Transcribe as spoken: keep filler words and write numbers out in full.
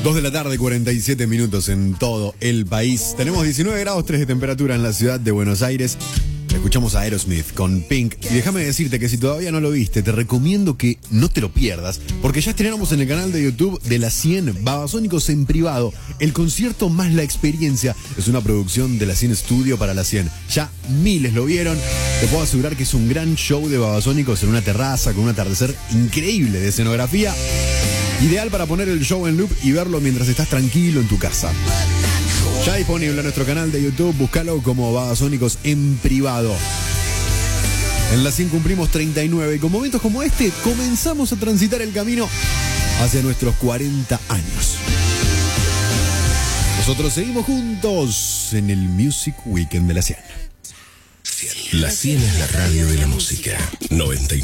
dos de la tarde, cuarenta y siete minutos en todo el país. Tenemos diecinueve grados tres de temperatura en la ciudad de Buenos Aires. Escuchamos a Aerosmith con Pink. Y déjame decirte que si todavía no lo viste, te recomiendo que no te lo pierdas, porque ya estrenamos en el canal de YouTube de la cien Babasónicos en privado. El concierto más la experiencia es una producción de la cien Studio para la cien. Ya miles lo vieron. Te puedo asegurar que es un gran show de Babasónicos en una terraza con un atardecer increíble de escenografía. Ideal para poner el show en loop y verlo mientras estás tranquilo en tu casa. Ya disponible en nuestro canal de YouTube, búscalo como Babasónicos en privado. En la cien cumplimos treinta y nueve y con momentos como este comenzamos a transitar el camino hacia nuestros cuarenta años. Nosotros seguimos juntos en el Music Weekend de la cien. La cien es la radio de la música. noventa y nueve.